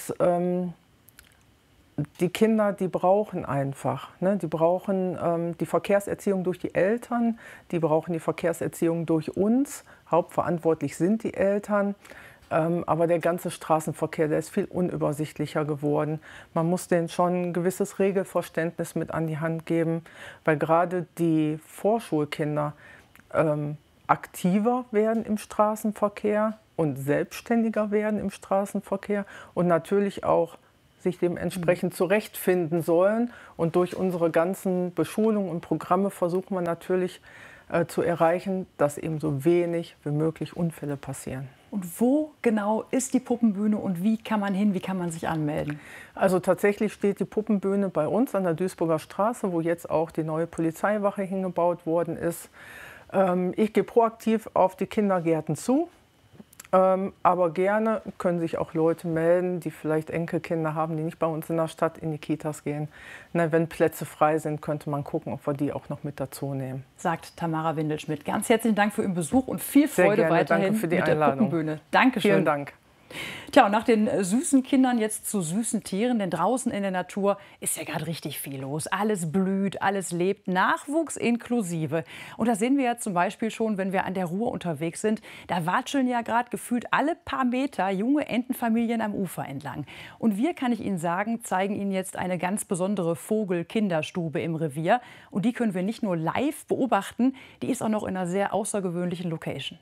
die Kinder, die brauchen einfach, ne? Die brauchen die Verkehrserziehung durch die Eltern, die brauchen die Verkehrserziehung durch uns. Hauptverantwortlich sind die Eltern, aber der ganze Straßenverkehr, der ist viel unübersichtlicher geworden. Man muss denen schon ein gewisses Regelverständnis mit an die Hand geben, weil gerade die Vorschulkinder aktiver werden im Straßenverkehr und selbstständiger werden im Straßenverkehr und natürlich auch sich dementsprechend zurechtfinden sollen. Und durch unsere ganzen Beschulungen und Programme versuchen wir natürlich zu erreichen, dass eben so wenig wie möglich Unfälle passieren. Und wo genau ist die Puppenbühne und wie kann man hin, wie kann man sich anmelden? Also tatsächlich steht die Puppenbühne bei uns an der Duisburger Straße, wo jetzt auch die neue Polizeiwache hingebaut worden ist. Ich gehe proaktiv auf die Kindergärten zu. Aber gerne können sich auch Leute melden, die vielleicht Enkelkinder haben, die nicht bei uns in der Stadt in die Kitas gehen. Na, wenn Plätze frei sind, könnte man gucken, ob wir die auch noch mit dazu nehmen. Sagt Tamara Windelschmidt. Ganz herzlichen Dank für Ihren Besuch und viel Freude weiterhin Danke für die mit der Einladung. Puppenbühne. Dankeschön. Vielen Dank. Tja, und nach den süßen Kindern jetzt zu süßen Tieren, denn draußen in der Natur ist ja gerade richtig viel los. Alles blüht, alles lebt, Nachwuchs inklusive. Und das sehen wir ja zum Beispiel schon, wenn wir an der Ruhr unterwegs sind. Da watscheln ja gerade gefühlt alle paar Meter junge Entenfamilien am Ufer entlang. Und wir, kann ich Ihnen sagen, zeigen Ihnen jetzt eine ganz besondere Vogel-Kinderstube im Revier. Und die können wir nicht nur live beobachten, die ist auch noch in einer sehr außergewöhnlichen Location.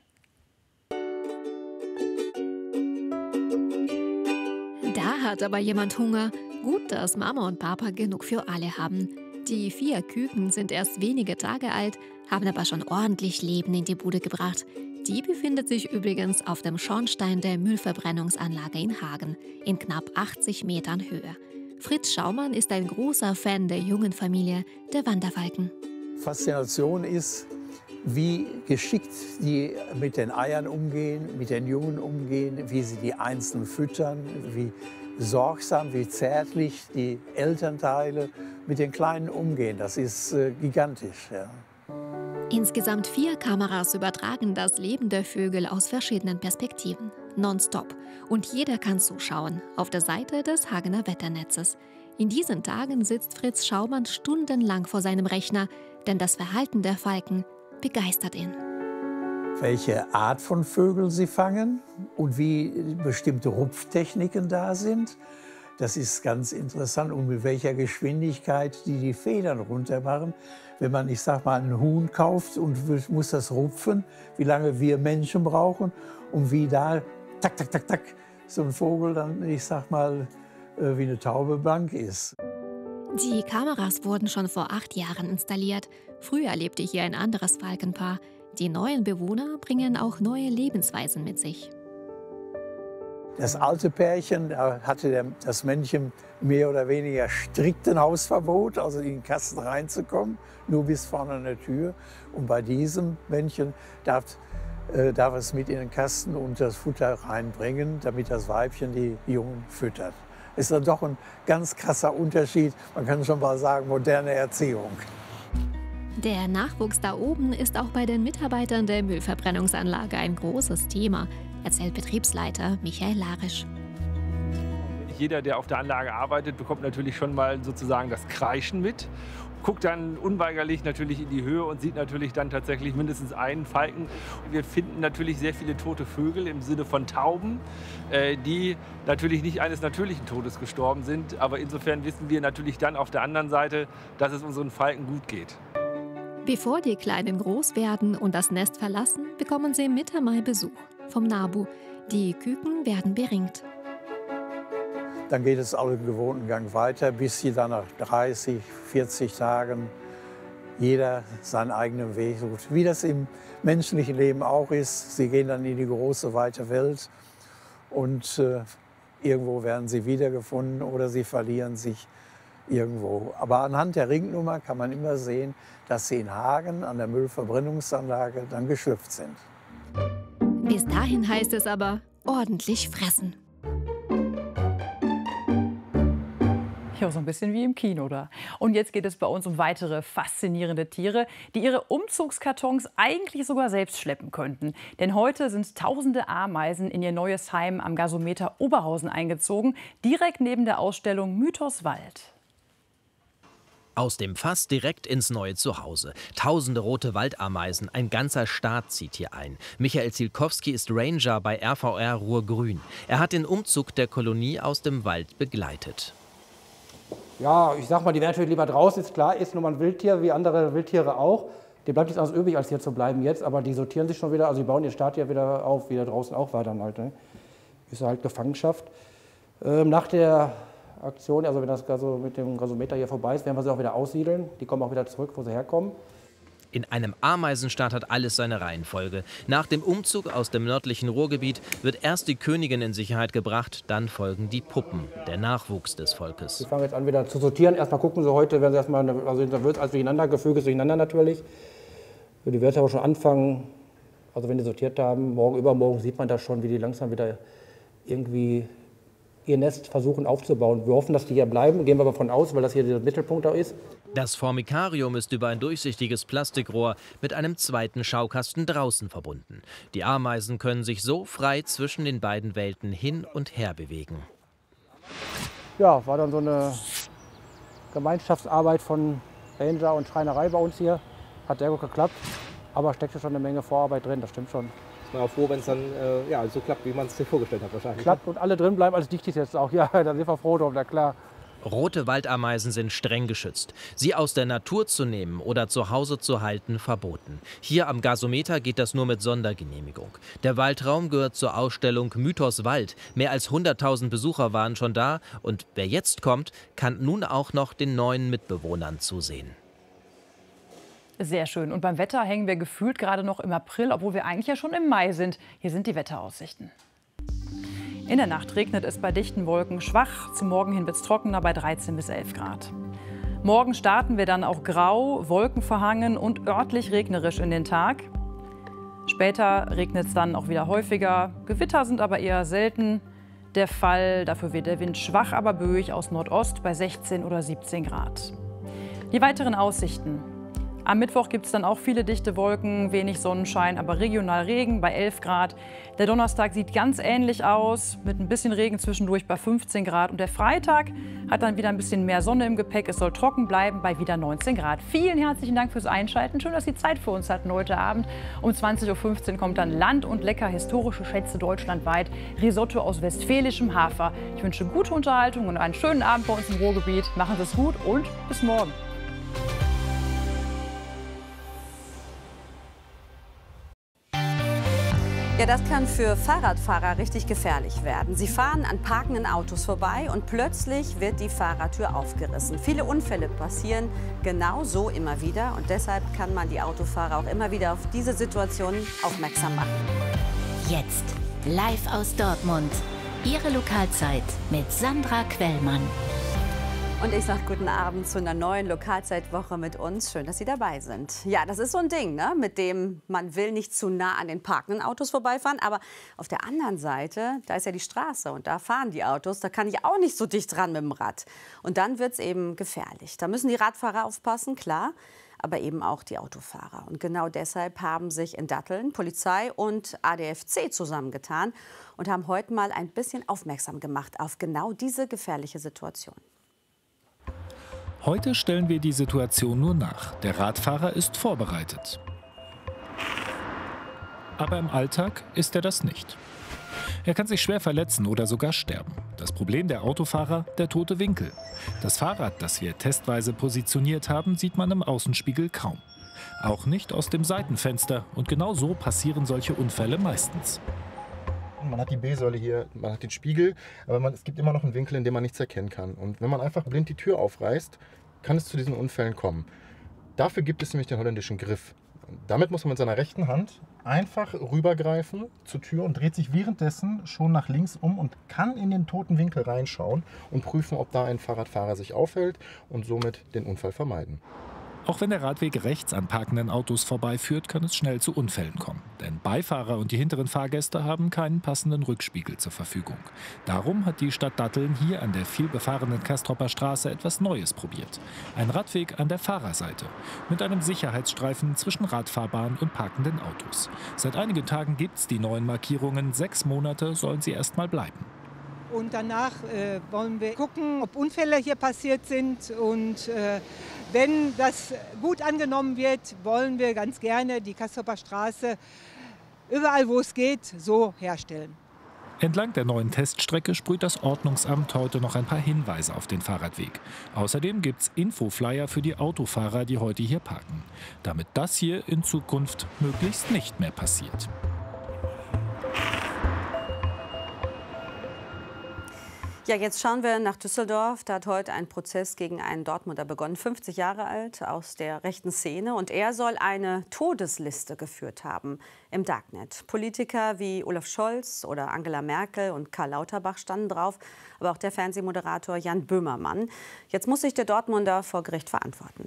Da hat aber jemand Hunger. Gut, dass Mama und Papa genug für alle haben. Die 4 Küken sind erst wenige Tage alt, haben aber schon ordentlich Leben in die Bude gebracht. Die befindet sich übrigens auf dem Schornstein der Müllverbrennungsanlage in Hagen, in knapp 80 Metern Höhe. Fritz Schaumann ist ein großer Fan der jungen Familie der Wanderfalken. Faszination ist, wie geschickt die mit den Eiern umgehen, mit den Jungen umgehen, wie sie die Einzelnen füttern, wie sorgsam, wie zärtlich die Elternteile mit den Kleinen umgehen. Das ist gigantisch. Ja. Insgesamt 4 Kameras übertragen das Leben der Vögel aus verschiedenen Perspektiven, nonstop. Und jeder kann zuschauen, auf der Seite des Hagener Wetternetzes. In diesen Tagen sitzt Fritz Schaumann stundenlang vor seinem Rechner, denn das Verhalten der Falken begeistert ihn. Welche Art von Vögeln sie fangen und wie bestimmte Rupftechniken da sind, das ist ganz interessant. Und mit welcher Geschwindigkeit die Federn runter machen. Wenn man, ich sag mal, einen Huhn kauft und muss das rupfen, wie lange wir Menschen brauchen und wie da, tak, tak, tak, tak, so ein Vogel dann, ich sag mal, wie eine Taube blank ist. Die Kameras wurden schon vor 8 Jahren installiert. Früher lebte hier ein anderes Falkenpaar. Die neuen Bewohner bringen auch neue Lebensweisen mit sich. Das alte Pärchen, da hatte das Männchen mehr oder weniger strikten Hausverbot, also in den Kasten reinzukommen, nur bis vorne an der Tür. Und bei diesem Männchen darf es mit in den Kasten und das Futter reinbringen, damit das Weibchen die Jungen füttert. Ist dann doch ein ganz krasser Unterschied, man kann schon mal sagen, moderne Erziehung. Der Nachwuchs da oben ist auch bei den Mitarbeitern der Müllverbrennungsanlage ein großes Thema, erzählt Betriebsleiter Michael Larisch. Jeder, der auf der Anlage arbeitet, bekommt natürlich schon mal sozusagen das Kreischen mit. Guckt dann unweigerlich natürlich in die Höhe und sieht natürlich dann tatsächlich mindestens einen Falken. Wir finden natürlich sehr viele tote Vögel im Sinne von Tauben, die natürlich nicht eines natürlichen Todes gestorben sind. Aber insofern wissen wir natürlich dann auf der anderen Seite, dass es unseren Falken gut geht. Bevor die Kleinen groß werden und das Nest verlassen, bekommen sie Mitte Mai Besuch vom NABU. Die Küken werden beringt. Dann geht es auch im gewohnten Gang weiter, bis sie dann nach 30, 40 Tagen jeder seinen eigenen Weg sucht. Wie das im menschlichen Leben auch ist. Sie gehen dann in die große, weite Welt und irgendwo werden sie wiedergefunden oder sie verlieren sich irgendwo. Aber anhand der Ringnummer kann man immer sehen, dass sie in Hagen an der Müllverbrennungsanlage dann geschlüpft sind. Bis dahin heißt es aber ordentlich fressen. Ja, so ein bisschen wie im Kino da. Und jetzt geht es bei uns um weitere faszinierende Tiere, die ihre Umzugskartons eigentlich sogar selbst schleppen könnten. Denn heute sind tausende Ameisen in ihr neues Heim am Gasometer Oberhausen eingezogen, direkt neben der Ausstellung Mythos Wald. Aus dem Fass direkt ins neue Zuhause. Tausende rote Waldameisen, ein ganzer Staat zieht hier ein. Michael Zielkowski ist Ranger bei RVR Ruhr-Grün. Er hat den Umzug der Kolonie aus dem Wald begleitet. Ja, ich sag mal, die werden natürlich lieber draußen, ist klar, ist nur mal ein Wildtier, wie andere Wildtiere auch. Dem bleibt nichts anderes übrig, als hier zu bleiben jetzt, aber die sortieren sich schon wieder, also die bauen ihr Staat ja wieder auf, wieder draußen auch weiter halt. Ne? Ist halt Gefangenschaft. Nach der Aktion, also wenn das mit dem Gasometer hier vorbei ist, werden wir sie auch wieder aussiedeln. Die kommen auch wieder zurück, wo sie herkommen. In einem Ameisenstaat hat alles seine Reihenfolge. Nach dem Umzug aus dem nördlichen Ruhrgebiet wird erst die Königin in Sicherheit gebracht, dann folgen die Puppen, der Nachwuchs des Volkes. Wir fangen jetzt an wieder zu sortieren. Erstmal gucken sie heute, werden sie erstmal, also da wird es alles durcheinander, Gefüge ist durcheinander natürlich. Die werden aber schon anfangen, also wenn die sortiert haben, morgen, übermorgen sieht man das schon, wie die langsam wieder irgendwie ihr Nest versuchen aufzubauen. Wir hoffen, dass die hier bleiben, gehen wir aber davon aus, weil das hier der Mittelpunkt auch ist. Das Formikarium ist über ein durchsichtiges Plastikrohr mit einem zweiten Schaukasten draußen verbunden. Die Ameisen können sich so frei zwischen den beiden Welten hin und her bewegen. Ja, war dann so eine Gemeinschaftsarbeit von Ranger und Schreinerei bei uns hier. Hat sehr gut geklappt, aber steckte schon eine Menge Vorarbeit drin, das stimmt schon. Ich bin auch froh, wenn es dann so klappt, wie man es sich vorgestellt hat wahrscheinlich. Klappt und alle drin bleiben, als dicht ist jetzt auch. Ja, da sind wir froh drum, na klar. Rote Waldameisen sind streng geschützt. Sie aus der Natur zu nehmen oder zu Hause zu halten, verboten. Hier am Gasometer geht das nur mit Sondergenehmigung. Der Waldraum gehört zur Ausstellung Mythos Wald. Mehr als 100.000 Besucher waren schon da und wer jetzt kommt, kann nun auch noch den neuen Mitbewohnern zusehen. Sehr schön. Und beim Wetter hängen wir gefühlt gerade noch im April, obwohl wir eigentlich ja schon im Mai sind. Hier sind die Wetteraussichten. In der Nacht regnet es bei dichten Wolken schwach. Zum Morgen hin wird es trockener bei 13 bis 11 Grad. Morgen starten wir dann auch grau, wolkenverhangen und örtlich regnerisch in den Tag. Später regnet es dann auch wieder häufiger. Gewitter sind aber eher selten. der Fall. Dafür wird der Wind schwach, aber böig aus Nordost bei 16 oder 17 Grad. Die weiteren Aussichten. Am Mittwoch gibt es dann auch viele dichte Wolken, wenig Sonnenschein, aber regional Regen bei 11 Grad. Der Donnerstag sieht ganz ähnlich aus, mit ein bisschen Regen zwischendurch bei 15 Grad. Und der Freitag hat dann wieder ein bisschen mehr Sonne im Gepäck. Es soll trocken bleiben bei wieder 19 Grad. Vielen herzlichen Dank fürs Einschalten. Schön, dass Sie Zeit für uns hatten heute Abend. Um 20.15 Uhr kommt dann Land und Lecker, historische Schätze deutschlandweit. Risotto aus westfälischem Hafer. Ich wünsche gute Unterhaltung und einen schönen Abend bei uns im Ruhrgebiet. Machen Sie es gut und bis morgen. Ja, das kann für Fahrradfahrer richtig gefährlich werden. Sie fahren an parkenden Autos vorbei und plötzlich wird die Fahrertür aufgerissen. Viele Unfälle passieren genau so immer wieder und deshalb kann man die Autofahrer auch immer wieder auf diese Situationen aufmerksam machen. Jetzt live aus Dortmund. Ihre Lokalzeit mit Sandra Quellmann. Und ich sage guten Abend zu einer neuen Lokalzeitwoche mit uns. Schön, dass Sie dabei sind. Ja, das ist so ein Ding, ne? Mit dem man will nicht zu nah an den parkenden Autos vorbeifahren. Aber auf der anderen Seite, da ist ja die Straße und da fahren die Autos. Da kann ich auch nicht so dicht dran mit dem Rad. Und dann wird es eben gefährlich. Da müssen die Radfahrer aufpassen, klar, aber eben auch die Autofahrer. Und genau deshalb haben sich in Datteln Polizei und ADFC zusammengetan und haben heute mal ein bisschen aufmerksam gemacht auf genau diese gefährliche Situation. Heute stellen wir die Situation nur nach. Der Radfahrer ist vorbereitet. Aber im Alltag ist er das nicht. Er kann sich schwer verletzen oder sogar sterben. Das Problem der Autofahrer, der tote Winkel. Das Fahrrad, das wir testweise positioniert haben, sieht man im Außenspiegel kaum. Auch nicht aus dem Seitenfenster. Und genau so passieren solche Unfälle meistens. Man hat die B-Säule hier, man hat den Spiegel, aber es gibt immer noch einen Winkel, in dem man nichts erkennen kann. Und wenn man einfach blind die Tür aufreißt, kann es zu diesen Unfällen kommen. Dafür gibt es nämlich den holländischen Griff. Und damit muss man mit seiner rechten Hand einfach rübergreifen zur Tür und dreht sich währenddessen schon nach links um und kann in den toten Winkel reinschauen und prüfen, ob da ein Fahrradfahrer sich aufhält und somit den Unfall vermeiden. Auch wenn der Radweg rechts an parkenden Autos vorbeiführt, kann es schnell zu Unfällen kommen. Denn Beifahrer und die hinteren Fahrgäste haben keinen passenden Rückspiegel zur Verfügung. Darum hat die Stadt Datteln hier an der vielbefahrenen Castropper Straße etwas Neues probiert. Ein Radweg an der Fahrerseite. Mit einem Sicherheitsstreifen zwischen Radfahrbahn und parkenden Autos. Seit einigen Tagen gibt es die neuen Markierungen. 6 Monate sollen sie erst mal bleiben. Und danach wollen wir gucken, ob Unfälle hier passiert sind. Und wenn das gut angenommen wird, wollen wir ganz gerne die Castropper Straße überall, wo es geht, so herstellen. Entlang der neuen Teststrecke sprüht das Ordnungsamt heute noch ein paar Hinweise auf den Fahrradweg. Außerdem gibt es Infoflyer für die Autofahrer, die heute hier parken. Damit das hier in Zukunft möglichst nicht mehr passiert. Ja, jetzt schauen wir nach Düsseldorf. Da hat heute ein Prozess gegen einen Dortmunder begonnen, 50 Jahre alt, aus der rechten Szene. Und er soll eine Todesliste geführt haben im Darknet. Politiker wie Olaf Scholz oder Angela Merkel und Karl Lauterbach standen drauf, aber auch der Fernsehmoderator Jan Böhmermann. Jetzt muss sich der Dortmunder vor Gericht verantworten.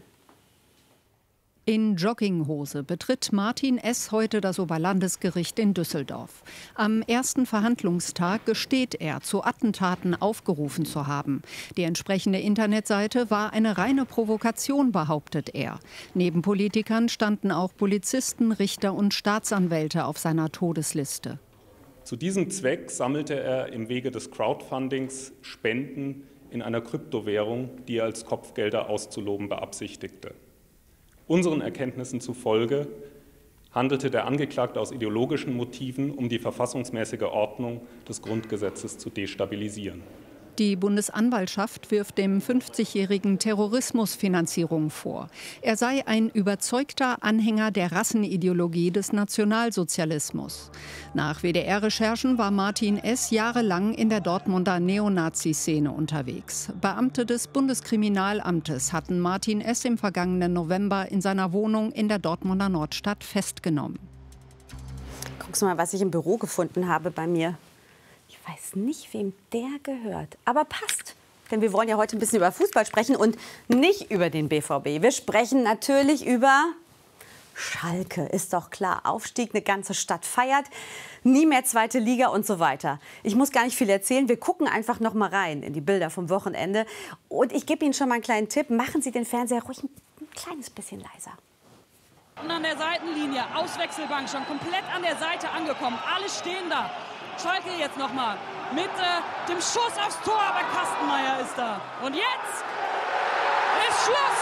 In Jogginghose betritt Martin S. heute das Oberlandesgericht in Düsseldorf. Am ersten Verhandlungstag gesteht er, zu Attentaten aufgerufen zu haben. Die entsprechende Internetseite war eine reine Provokation, behauptet er. Neben Politikern standen auch Polizisten, Richter und Staatsanwälte auf seiner Todesliste. Zu diesem Zweck sammelte er im Wege des Crowdfundings Spenden in einer Kryptowährung, die er als Kopfgelder auszuloben beabsichtigte. Unseren Erkenntnissen zufolge handelte der Angeklagte aus ideologischen Motiven, um die verfassungsmäßige Ordnung des Grundgesetzes zu destabilisieren. Die Bundesanwaltschaft wirft dem 50-jährigen Terrorismusfinanzierung vor. Er sei ein überzeugter Anhänger der Rassenideologie des Nationalsozialismus. Nach WDR-Recherchen war Martin S. jahrelang in der Dortmunder Neonazi-Szene unterwegs. Beamte des Bundeskriminalamtes hatten Martin S. im vergangenen November in seiner Wohnung in der Dortmunder Nordstadt festgenommen. Guck's mal, was ich im Büro gefunden habe bei mir. Ich weiß nicht, wem der gehört, aber passt. Denn wir wollen ja heute ein bisschen über Fußball sprechen und nicht über den BVB. Wir sprechen natürlich über Schalke, ist doch klar. Aufstieg, eine ganze Stadt feiert, nie mehr zweite Liga und so weiter. Ich muss gar nicht viel erzählen, wir gucken einfach noch mal rein in die Bilder vom Wochenende. Und ich gebe Ihnen schon mal einen kleinen Tipp, machen Sie den Fernseher ruhig ein kleines bisschen leiser. Und an der Seitenlinie, Auswechselbank schon komplett an der Seite angekommen. Alle stehen da. Schalke jetzt noch mal mit dem Schuss aufs Tor, aber Kastenmeier ist da. Und jetzt ist Schluss.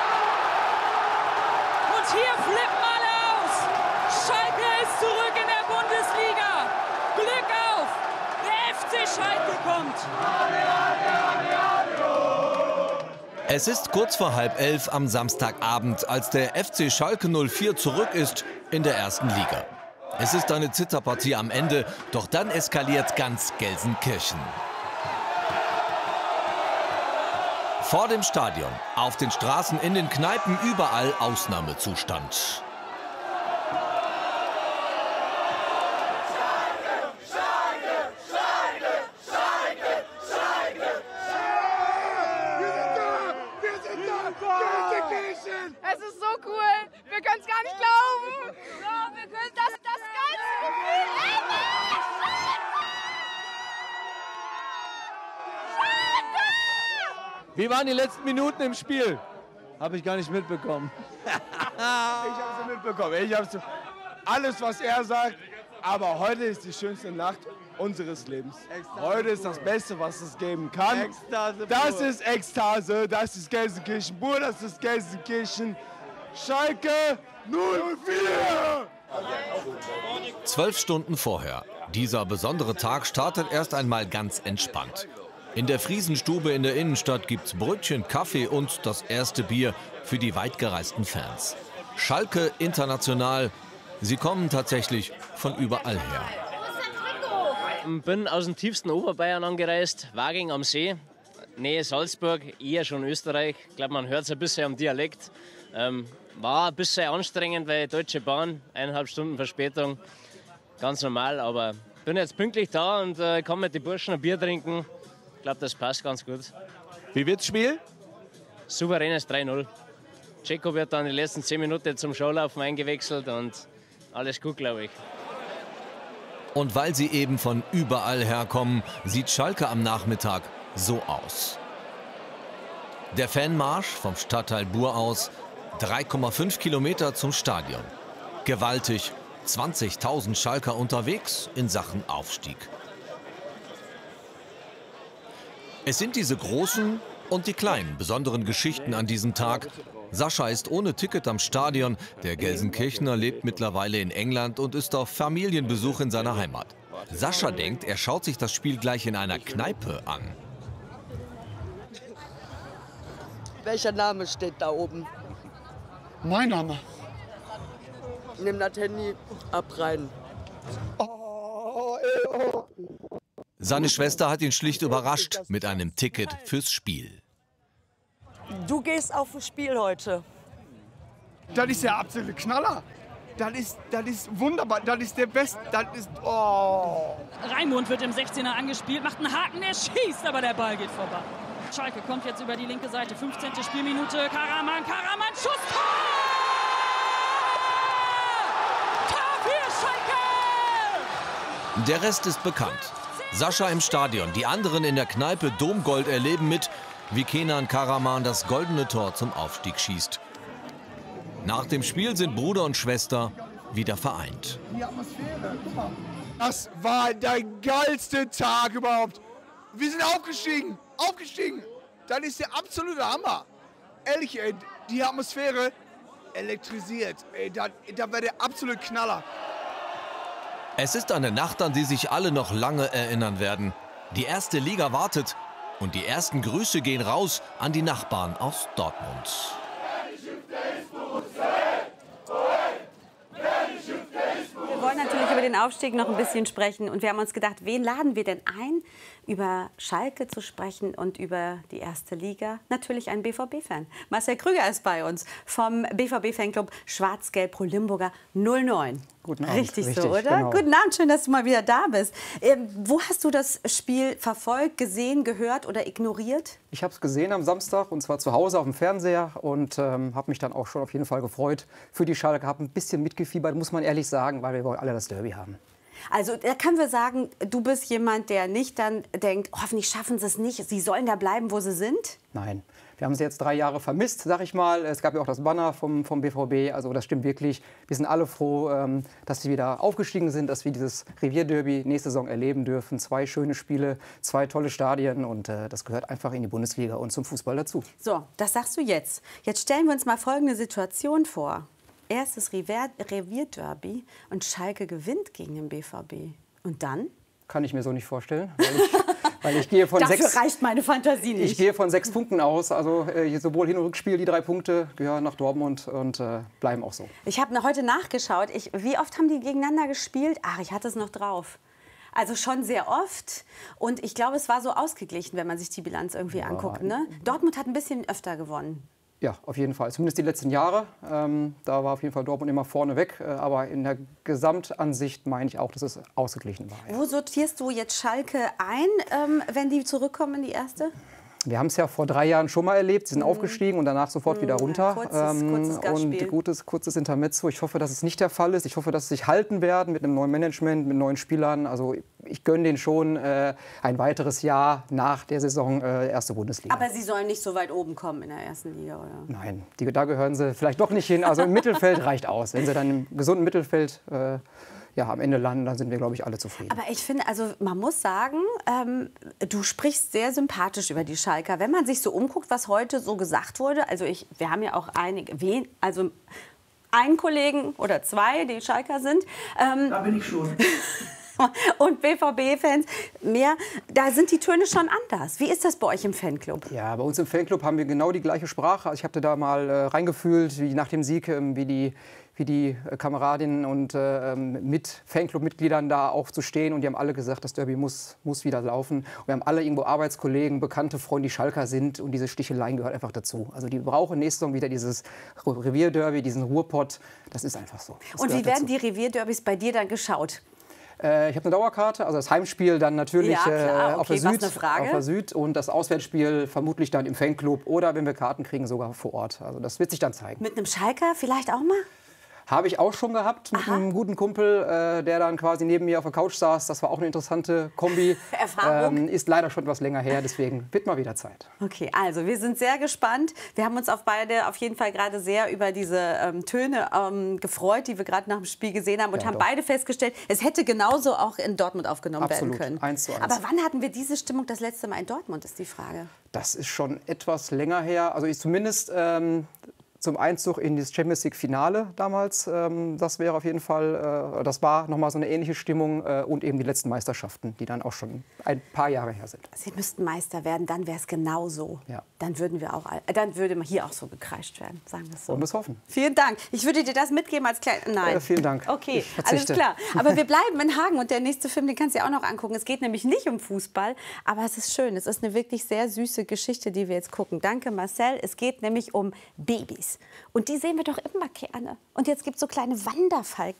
Und hier flippen alle aus. Schalke ist zurück in der Bundesliga. Glück auf, der FC Schalke kommt. Es ist kurz vor 10:30 am Samstagabend, als der FC Schalke 04 zurück ist in der ersten Liga. Es ist eine Zitterpartie am Ende, doch dann eskaliert ganz Gelsenkirchen. Vor dem Stadion, auf den Straßen, in den Kneipen, überall Ausnahmezustand. Es ist so cool. Wir können es gar nicht glauben. So, wir können das ganze Gefühl ändern. Wie waren die letzten Minuten im Spiel? Habe ich gar nicht mitbekommen. Ich habe es mitbekommen. Alles, was er sagt. Aber heute ist die schönste Nacht unseres Lebens. Heute ist das Beste, was es geben kann. Ekstase das ist Ekstase, das ist Gelsenkirchen pur, das ist Gelsenkirchen Schalke 04! 12 Stunden vorher. Dieser besondere Tag startet erst einmal ganz entspannt. In der Friesenstube in der Innenstadt gibt's Brötchen, Kaffee und das erste Bier für die weit gereisten Fans. Schalke international. Sie kommen tatsächlich von überall her. Ich bin aus dem tiefsten Oberbayern angereist, Waging am See, Nähe Salzburg, eher schon Österreich. Ich glaube, man hört es ein bisschen am Dialekt. War ein bisschen anstrengend, weil Deutsche Bahn, 1,5 Stunden Verspätung, ganz normal. Aber bin jetzt pünktlich da und kann mit den Burschen ein Bier trinken. Ich glaube, das passt ganz gut. Wie wird's Spiel? Souveränes 3-0. Dzeko wird dann die letzten 10 Minuten zum Schaulaufen eingewechselt und alles gut, glaube ich. Und weil sie eben von überall herkommen, sieht Schalke am Nachmittag so aus. Der Fanmarsch vom Stadtteil Buhr aus, 3,5 Kilometer zum Stadion. Gewaltig, 20.000 Schalker unterwegs in Sachen Aufstieg. Es sind diese großen und die kleinen besonderen Geschichten an diesem Tag. Sascha ist ohne Ticket am Stadion. Der Gelsenkirchener lebt mittlerweile in England und ist auf Familienbesuch in seiner Heimat. Sascha denkt, er schaut sich das Spiel gleich in einer Kneipe an. Welcher Name steht da oben? Mein Name. Nimm das Handy, ab rein. Seine Schwester hat ihn schlicht überrascht mit einem Ticket fürs Spiel. Du gehst auf das Spiel heute. Das ist der absolute Knaller. Das ist wunderbar. Das ist der Beste. Das ist. Oh. Raimund wird im 16er angespielt, macht einen Haken, der schießt, aber der Ball geht vorbei. Schalke kommt jetzt über die linke Seite, 15. Spielminute. Karaman, Schuss, Tor! Tor für Schalke! Der Rest ist bekannt. Sascha im Stadion, die anderen in der Kneipe Domgold erleben mit, wie Kenan Karaman das goldene Tor zum Aufstieg schießt. Nach dem Spiel sind Bruder und Schwester wieder vereint. Die Atmosphäre, guck mal. Das war der geilste Tag überhaupt. Wir sind aufgestiegen. Das ist der absolute Hammer. Ehrlich, ey, die Atmosphäre elektrisiert. Ey, da wäre der absolute Knaller. Es ist eine Nacht, an die sich alle noch lange erinnern werden. Die erste Liga wartet und die ersten Grüße gehen raus an die Nachbarn aus Dortmund. Wir wollen natürlich über den Aufstieg noch ein bisschen sprechen. Und wir haben uns gedacht, wen laden wir denn ein, über Schalke zu sprechen und über die erste Liga? Natürlich einen BVB-Fan. Marcel Krüger ist bei uns vom BVB-Fanclub Schwarz-Gelb pro Limburger 09. Guten Abend. Richtig so, oder? Genau. Guten Abend, schön, dass du mal wieder da bist. Wo hast du das Spiel verfolgt, gesehen, gehört oder ignoriert? Ich habe es gesehen am Samstag, und zwar zu Hause auf dem Fernseher, und habe mich dann auch schon auf jeden Fall gefreut für die Schalke. Habe ein bisschen mitgefiebert, muss man ehrlich sagen, weil wir wollen alle das Derby haben. Also da können wir sagen, du bist jemand, der nicht dann denkt, oh, hoffentlich schaffen sie es nicht, sie sollen da bleiben, wo sie sind? Nein. Wir haben sie jetzt 3 Jahre vermisst, sag ich mal. Es gab ja auch das Banner vom BVB. Also das stimmt wirklich. Wir sind alle froh, dass sie wieder aufgestiegen sind, dass wir dieses Revierderby nächste Saison erleben dürfen. 2 schöne Spiele, 2 tolle Stadien, und das gehört einfach in die Bundesliga und zum Fußball dazu. So, das sagst du jetzt. Jetzt stellen wir uns mal folgende Situation vor. Erstes Revierderby und Schalke gewinnt gegen den BVB. Und dann? Kann ich mir so nicht vorstellen, weil ich gehe von Dafür reicht meine Fantasie nicht. Ich gehe von 6 Punkten aus. Also sowohl Hin- und Rückspiel, die 3 Punkte gehören nach Dortmund und bleiben auch so. Ich habe heute nachgeschaut. Wie oft haben die gegeneinander gespielt? Ach, ich hatte es noch drauf. Also schon sehr oft. Und ich glaube, es war so ausgeglichen, wenn man sich die Bilanz irgendwie anguckt. Ne? Dortmund hat ein bisschen öfter gewonnen. Ja, auf jeden Fall. Zumindest die letzten Jahre. Da war auf jeden Fall Dortmund immer vorne weg. Aber in der Gesamtansicht meine ich auch, dass es ausgeglichen war. Ja. Wo sortierst du jetzt Schalke ein, wenn die zurückkommen in die erste? Wir haben es ja vor 3 Jahren schon mal erlebt. Sie sind aufgestiegen und danach sofort wieder runter. Kurzes Intermezzo. Ich hoffe, dass es nicht der Fall ist. Ich hoffe, dass sie sich halten werden mit einem neuen Management, mit neuen Spielern. Also ich gönne denen schon ein weiteres Jahr nach der Saison erste Bundesliga. Aber sie sollen nicht so weit oben kommen in der ersten Liga, oder? Nein, da gehören sie vielleicht doch nicht hin. Also im Mittelfeld reicht aus. Wenn sie dann im gesunden Mittelfeld am Ende landen, dann sind wir, glaube ich, alle zufrieden. Aber ich finde, also man muss sagen, du sprichst sehr sympathisch über die Schalker. Wenn man sich so umguckt, was heute so gesagt wurde, also wir haben ja auch einen Kollegen oder 2, die Schalker sind. Da bin ich schon. Und BVB-Fans mehr, da sind die Töne schon anders. Wie ist das bei euch im Fanclub? Ja, bei uns im Fanclub haben wir genau die gleiche Sprache. Also ich habe da mal reingefühlt, wie nach dem Sieg, wie die Kameradinnen und mit Fanclub-Mitgliedern da aufzustehen. Und die haben alle gesagt, das Derby muss wieder laufen. Und wir haben alle irgendwo Arbeitskollegen, bekannte Freunde, die Schalker sind. Und diese Sticheleien gehört einfach dazu. Also die brauchen nächste Saison wieder dieses Revierderby, diesen Ruhrpott. Das ist einfach so. Und wie werden die Revierderbys bei dir dann geschaut? Ich habe eine Dauerkarte, also das Heimspiel dann natürlich auf der Süd und das Auswärtsspiel vermutlich dann im Fanclub oder, wenn wir Karten kriegen, sogar vor Ort. Also das wird sich dann zeigen. Mit einem Schalker vielleicht auch mal? Habe ich auch schon gehabt mit einem guten Kumpel, der dann quasi neben mir auf der Couch saß. Das war auch eine interessante Kombi. Erfahrung. Ist leider schon etwas länger her, deswegen wird mal wieder Zeit. Okay, also wir sind sehr gespannt. Wir haben uns beide auf jeden Fall gerade sehr über diese Töne gefreut, die wir gerade nach dem Spiel gesehen haben und haben beide festgestellt, es hätte genauso auch in Dortmund aufgenommen werden können. 1:1. Aber wann hatten wir diese Stimmung das letzte Mal in Dortmund, ist die Frage. Das ist schon etwas länger her. Also ich zumindest zum Einzug in das Champions League Finale damals. Das wäre auf jeden Fall, das war nochmal so eine ähnliche Stimmung und eben die letzten Meisterschaften, die dann auch schon ein paar Jahre her sind. Sie müssten Meister werden, dann wäre es genauso. Ja. Dann würde hier auch so gekreischt werden, sagen wir es so. Und es hoffen. Vielen Dank. Ich würde dir das mitgeben als klein. Nein. Vielen Dank. Okay, alles klar. Aber wir bleiben in Hagen und der nächste Film, den kannst du ja auch noch angucken. Es geht nämlich nicht um Fußball, aber es ist schön. Es ist eine wirklich sehr süße Geschichte, die wir jetzt gucken. Danke, Marcel. Es geht nämlich um Babys. Und die sehen wir doch immer gerne. Und jetzt gibt es so kleine Wanderfalken.